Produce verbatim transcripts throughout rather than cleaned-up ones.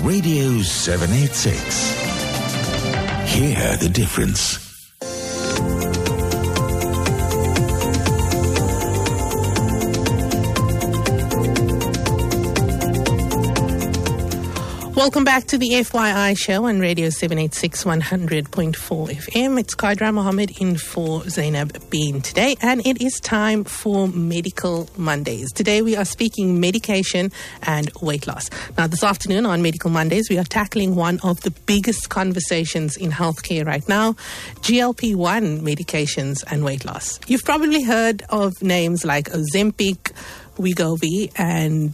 Radio seven eighty-six. Hear the difference. Welcome back to the F Y I show on Radio seven eighty-six one hundred point four F M. It's Qadra Mohammed in for Zainab Bean today, and it is time for Medical Mondays. Today we are speaking medication and weight loss. Now this afternoon on Medical Mondays we are tackling one of the biggest conversations in healthcare right now, G L P one medications and weight loss. You've probably heard of names like Ozempic, Wegovy and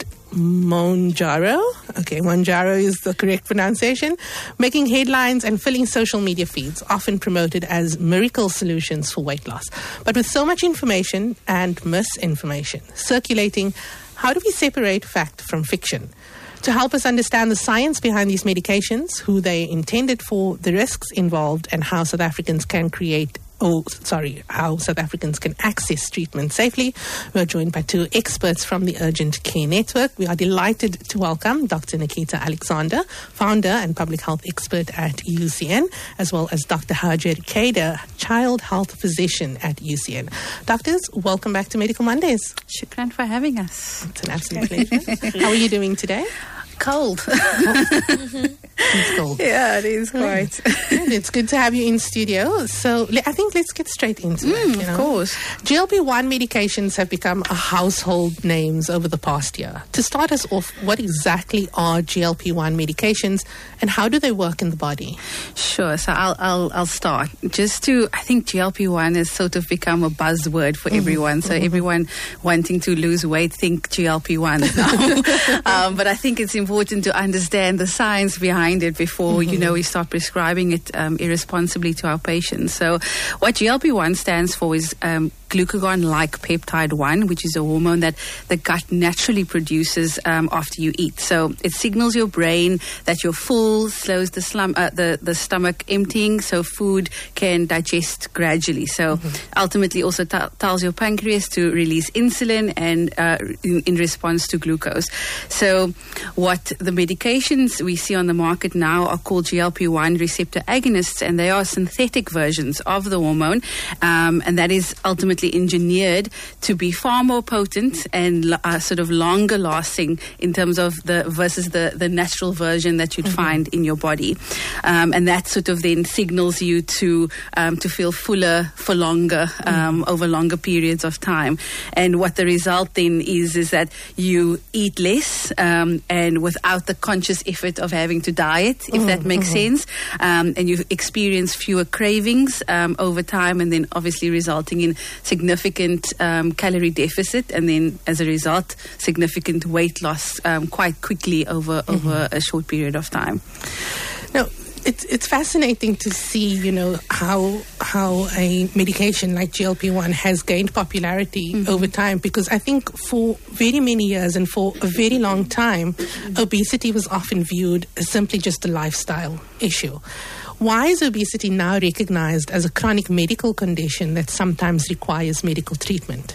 Mounjaro. Okay, Mounjaro is the correct pronunciation. Making headlines and filling social media feeds, often promoted as miracle solutions for weight loss. But with so much information and misinformation circulating, how do we separate fact from fiction? To help us understand the science behind these medications, who they are intended for, the risks involved, and how South Africans can create Oh, sorry, how South Africans can access treatment safely. We are joined by two experts from the Urgent Care Network. We are delighted to welcome Doctor Nikita Alexander, founder and public health expert at U C N, as well as Doctor Hajar Kader, child health physician at U C N. Doctors, welcome back to Medical Mondays. Shukran for having us. It's an absolute pleasure. How are you doing today? Cold. Mm-hmm. It's cold. Yeah, it is quite. Good. It's good to have you in studio. So I think let's get straight into mm, it. You know? Of course. G L P one medications have become a household names over the past year. To start us off, what exactly are G L P one medications and how do they work in the body? Sure. So I'll I'll, I'll start. Just to, I think G L P one has sort of become a buzzword for mm-hmm. everyone. So mm-hmm. everyone wanting to lose weight think G L P one now. um, but I think it's important to understand the science behind it before, mm-hmm. you know, we start prescribing it um, irresponsibly to our patients. So what G L P one stands for is um, glucagon-like peptide one, which is a hormone that the gut naturally produces um, after you eat. So it signals your brain that you're full, slows the, slum, uh, the, the stomach emptying, so food can digest gradually. So mm-hmm. ultimately also t- tells your pancreas to release insulin and uh, in, in response to glucose. So what the medications we see on the market now are called G L P one receptor agonists, and they are synthetic versions of the hormone, um, and that is ultimately engineered to be far more potent and uh, sort of longer lasting in terms of the versus the, the natural version that you'd mm-hmm. find in your body. Um, and that sort of then signals you to um, to feel fuller for longer, um, mm-hmm. over longer periods of time. And what the result then is, is that you eat less um, and without the conscious effort of having to diet, if mm-hmm. that makes mm-hmm. sense. Um, and you experience fewer cravings um, over time, and then obviously resulting in significant um, calorie deficit, and then as a result significant weight loss um, quite quickly over mm-hmm. over a short period of time. Now, it's it's fascinating to see, you know, how how a medication like G L P one has gained popularity mm-hmm. over time, because I think for very many years and for a very long time, obesity was often viewed as simply just a lifestyle issue. Why is obesity now recognized as a chronic medical condition that sometimes requires medical treatment?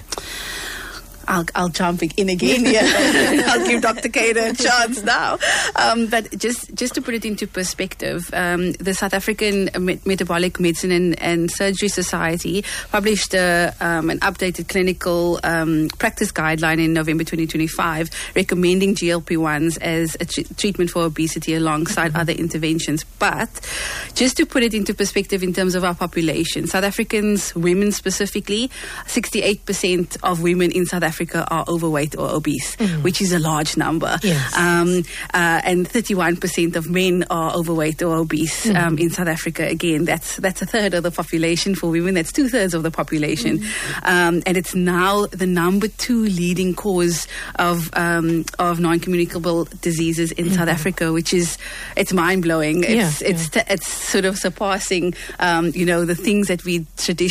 I'll, I'll jump in again here. I'll give Doctor Kader a chance now. Um, but just, just to put it into perspective, um, the South African Met- Metabolic Medicine and, and Surgery Society published a, um, an updated clinical um, practice guideline in November twenty twenty-five, recommending G L P ones as a tr- treatment for obesity alongside mm-hmm. other interventions. But just to put it into perspective in terms of our population, South Africans, women specifically, sixty-eight percent of women in South Africa Africa are overweight or obese, mm. which is a large number. Yes. Um, uh, and thirty-one percent of men are overweight or obese mm. um, in South Africa. Again, that's that's a third of the population. For women, that's two-thirds of the population. Mm. Um, and it's now the number two leading cause of um, of non-communicable diseases in mm. South Africa, which is, it's mind-blowing. It's, yeah, it's, yeah. T- it's sort of surpassing, um, you know, the things that we traditionally